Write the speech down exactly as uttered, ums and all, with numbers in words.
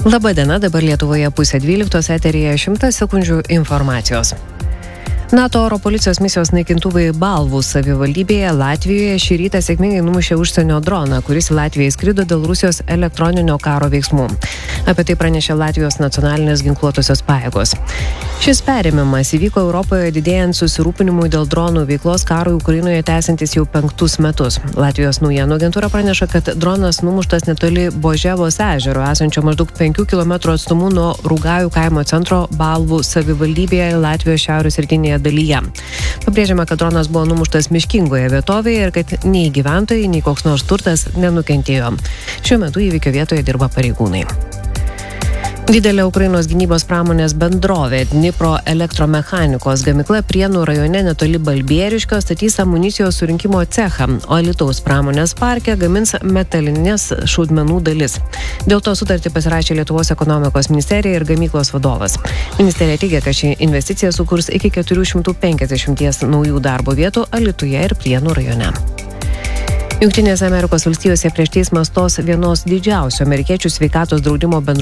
Labadiena, dabar Lietuvoje pusė dvyliktos, eteryje šimtas sekundžių informacijos. NATO oro policijos misijos naikintuvai Balvų savivaldybėje Latvijoje šį rytą sėkmingai numušė užsienio droną, kuris į Latviją įskrido dėl Rusijos elektroninio karo veiksmų. Apie tai pranešė Latvijos nacionalinės ginkluotosios pajėgos. Šis perėmimas įvyko Europoje didėjant susirūpinimui dėl dronų veiklos karui Ukrainoje tęsiantis jau penktus metus. Latvijos naujienų agentūra praneša, kad dronas numuštas netoli Boževos ežero, esančio maždaug penkių kilometrų atstumu nuo Rugajų kaimo centro Balvų savivaldybėje Latvijos šiaurės rytinėje dalyje. Pabrėžiama, kad dronas buvo numuštas miškingoje vietovėje ir kad nei gyventojai, nei koks nors turtas nenukentėjo. Šiuo metu įvykio vietoje dirba pareigūnai. Didelė Ukrainos gynybos pramonės bendrovė Dnipro elektromechanikos gamykla Prienų rajone netoli Balbieriškio statys amunicijos surinkimo cechą, o Alytaus pramonės parke gamins metalinės šaudmenų dalis. Dėl to sutartį pasirašė Lietuvos ekonomikos ministerija ir gamyklos vadovas. Ministerija teigia, kad ši investicija sukurs iki keturių šimtų penkiasdešimties naujų darbo vietų Alytuje ir Prienų rajone. Jungtinėse Amerikos valstijose prieš teismą stos vienos didžiausių amerikiečių sveikatos draudimo bendrovės